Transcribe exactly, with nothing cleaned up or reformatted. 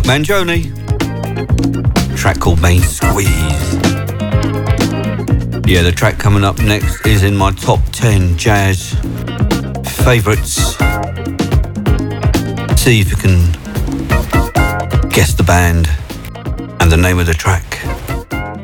Mangione, track called Main Squeeze. Yeah, the track coming up next is in my top ten jazz favourites. See if you can guess the band and the name of the track.